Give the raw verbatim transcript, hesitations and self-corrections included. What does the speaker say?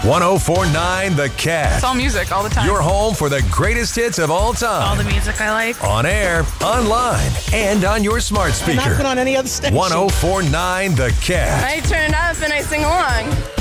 one oh four point nine The Cat. It's all music all the time. Your home for the greatest hits of all time. All the music I like. On air, online, and on your smart speaker. Not put on any other station. one oh four point nine The Cat. I turn it up and I sing along.